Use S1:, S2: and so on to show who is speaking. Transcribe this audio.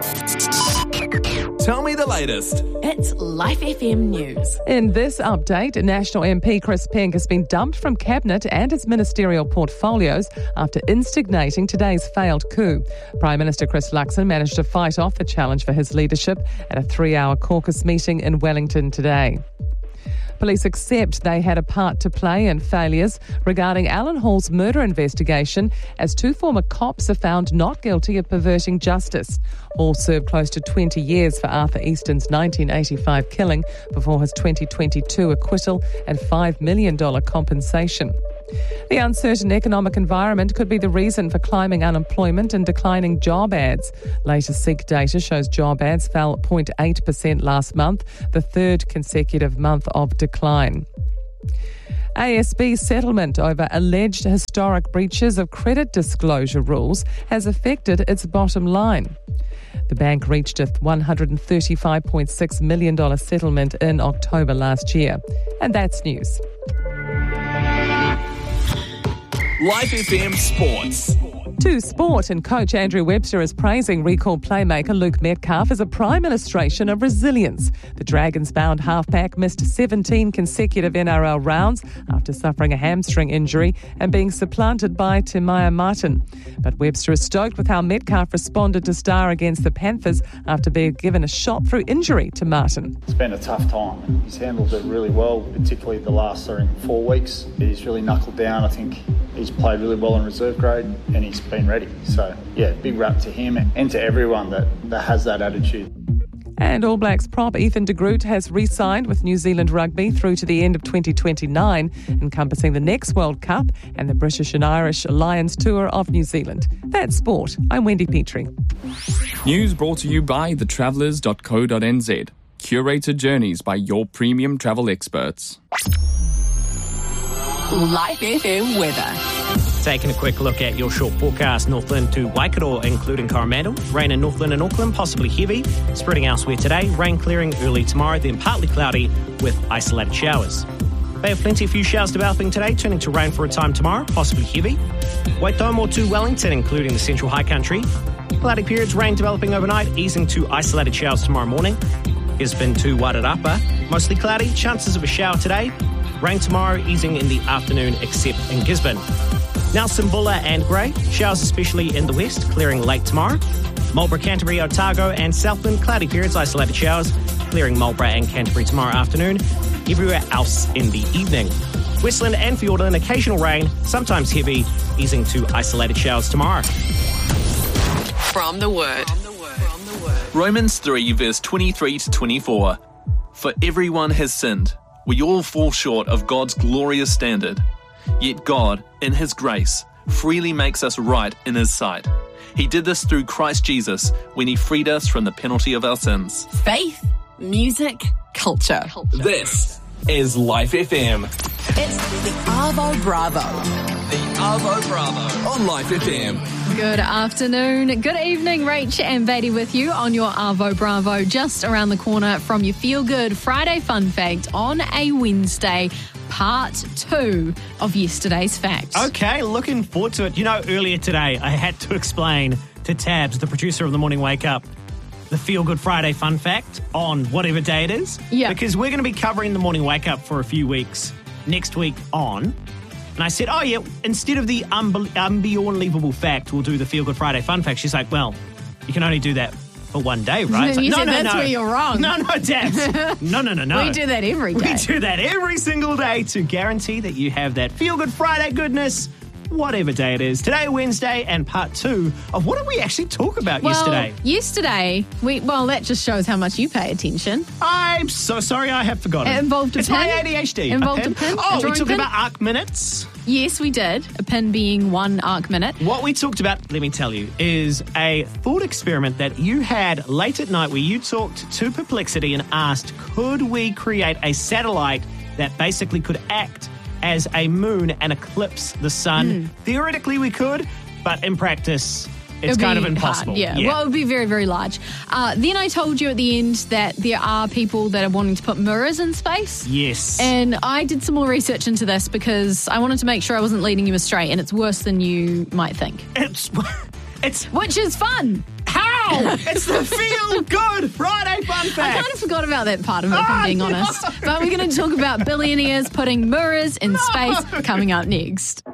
S1: Tell me the latest.
S2: It's Life FM News.
S3: In this update, National MP Chris Pink has been dumped from Cabinet and his ministerial portfolios after instigating today's failed coup. Prime Minister Chris Luxon managed to fight off the challenge for his leadership at a 3-hour caucus meeting in Wellington today. Police accept they had a part to play in failures regarding Alan Hall's murder investigation as 2 former cops are found not guilty of perverting justice. Hall served close to 20 years for Arthur Easton's 1985 killing before his 2022 acquittal and $5 million compensation. The uncertain economic environment could be the reason for climbing unemployment and declining job ads. Latest SEEK data shows job ads fell 0.8% last month, the third consecutive month of decline. ASB's settlement over alleged historic breaches of credit disclosure rules has affected its bottom line. The bank reached a $135.6 million settlement in October last year. And that's news.
S1: Life FM Sports.
S3: To sport, and coach Andrew Webster is praising recall playmaker Luke Metcalf as a prime illustration of resilience. The Dragons-bound halfback missed 17 consecutive NRL rounds after suffering a hamstring injury and being supplanted by Timaya Martin. But Webster is stoked with how Metcalf responded to Star against the Panthers after being given a shot through injury to Martin.
S4: It's been a tough time. He's handled it really well, particularly the last 4 weeks. He's really knuckled down. I think he's played really well in reserve grade and he's been ready. So, yeah, big rap to him and to everyone that has that attitude.
S3: And All Blacks prop Ethan de Groot has re-signed with New Zealand Rugby through to the end of 2029, encompassing the next World Cup and the British and Irish Lions Tour of New Zealand. That's sport. I'm Wendy Petrie.
S1: News brought to you by thetravellers.co.nz. Curated journeys by your premium travel experts.
S2: Life FM weather.
S5: Taking a quick look at your short forecast, Northland to Waikato, including Coromandel. Rain in Northland and Auckland, possibly heavy. Spreading elsewhere today. Rain clearing early tomorrow, then partly cloudy with isolated showers. Bay of Plenty, a few showers developing today, turning to rain for a time tomorrow, possibly heavy. Waitomo to Wellington, including the central high country. Cloudy periods, rain developing overnight, easing to isolated showers tomorrow morning. Gisborne to Wairarapa, mostly cloudy, chances of a shower today. Rain tomorrow, easing in the afternoon, except in Gisborne. Nelson, Buller and Grey, showers especially in the west, clearing late tomorrow. Marlborough, Canterbury, Otago and Southland, cloudy periods, isolated showers, clearing Marlborough and Canterbury tomorrow afternoon. Everywhere else in the evening. Westland and Fiordland, occasional rain, sometimes heavy, easing to isolated showers tomorrow.
S2: From the Word.
S1: Romans 3 verse 23 to 24. For everyone has sinned. We all fall short of God's glorious standard. Yet God, in His grace, freely makes us right in His sight. He did this through Christ Jesus when He freed us from the penalty of our sins.
S2: Faith, music, culture.
S1: This is Life FM.
S2: It's the Arvo Bravo.
S1: The Arvo Bravo on Life FM.
S6: Good afternoon, good evening, Rach and Beatty with you on your Arvo Bravo, just around the corner from your Feel Good Friday Fun Fact on a Wednesday, part 2 of yesterday's fact.
S5: Okay, looking forward to it. You know, earlier today I had to explain to Tabs, the producer of the Morning Wake Up, the Feel Good Friday Fun Fact on whatever day it is.
S6: Yeah.
S5: Because we're going to be covering the Morning Wake Up for a few weeks next week on. And I said, oh yeah, instead of the unbelievable fact, we'll do the Feel Good Friday Fun Fact. She's like, well, you can only do that for one day, right?
S6: You
S5: like,
S6: said that's where you're wrong.
S5: No, Tabs. No.
S6: We do that every day.
S5: We do that every single day to guarantee that you have that Feel Good Friday goodness, whatever day it is. Today, Wednesday, and part 2 of what did we actually talk about yesterday?
S6: Yesterday, that just shows how much you pay attention.
S5: I'm so sorry, I have forgotten.
S6: It involved a
S5: it's
S6: pin.
S5: my ADHD.
S6: Involved a pin.
S5: Oh, we talked about arc minutes.
S6: Yes, we did. A pin being 1 arc minute.
S5: What we talked about, let me tell you, is a thought experiment that you had late at night where you talked to Perplexity and asked, could we create a satellite that basically could act as a moon and eclipse the sun? Theoretically, we could, but in practice, it's kind of impossible.
S6: Hard, yeah. Well, it would be very, very large. Then I told you at the end that there are people that are wanting to put mirrors in space.
S5: Yes.
S6: And I did some more research into this because I wanted to make sure I wasn't leading you astray, and it's worse than you might think.
S5: It's
S6: Which is fun.
S5: How? It's the Feel Good Friday Fun
S6: I
S5: Fact.
S6: kind of forgot about that part of it, if I'm being honest. But we're going to talk about billionaires putting mirrors in space coming up next.